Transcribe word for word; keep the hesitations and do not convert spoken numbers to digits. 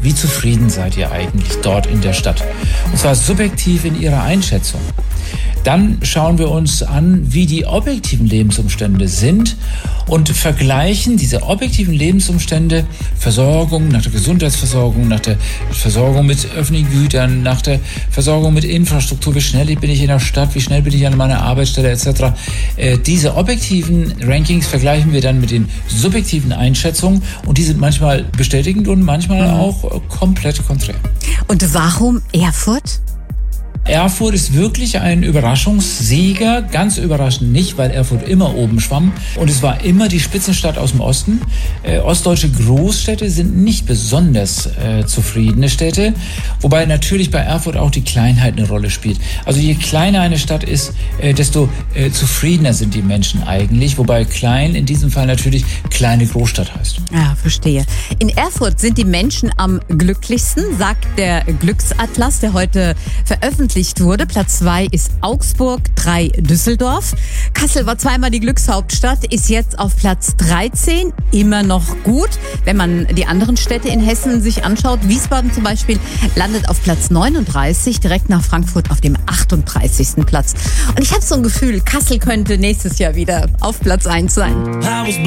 wie zufrieden seid ihr eigentlich dort in der Stadt? Und zwar subjektiv in ihrer Einschätzung. Dann schauen wir uns an, wie die objektiven Lebensumstände sind und vergleichen diese objektiven Lebensumstände, Versorgung, nach der Gesundheitsversorgung, nach der Versorgung mit öffentlichen Gütern, nach der Versorgung mit Infrastruktur, wie schnell bin ich in der Stadt, wie schnell bin ich an meiner Arbeitsstelle et cetera. Äh, diese objektiven Rankings vergleichen wir dann mit den subjektiven Einschätzungen und die sind manchmal bestätigend und manchmal mhm. auch komplett konträr. Und warum Erfurt? Erfurt ist wirklich ein Überraschungssieger, ganz überraschend nicht, weil Erfurt immer oben schwamm und es war immer die Spitzenstadt aus dem Osten. Äh, ostdeutsche Großstädte sind nicht besonders äh, zufriedene Städte, wobei natürlich bei Erfurt auch die Kleinheit eine Rolle spielt. Also je kleiner eine Stadt ist, äh, desto äh, zufriedener sind die Menschen eigentlich, wobei klein in diesem Fall natürlich kleine Großstadt heißt. Ja, verstehe. In Erfurt sind die Menschen am glücklichsten, sagt der Glücksatlas, der heute veröffentlicht wurde. Platz zwei ist Augsburg, drei Düsseldorf. Kassel war zweimal die Glückshauptstadt, ist jetzt auf Platz dreizehn. Immer noch gut, wenn man die anderen Städte in Hessen sich anschaut. Wiesbaden zum Beispiel landet auf Platz neununddreißig, direkt nach Frankfurt auf dem achtunddreißigsten Platz. Und ich habe so ein Gefühl, Kassel könnte nächstes Jahr wieder auf Platz eins sein.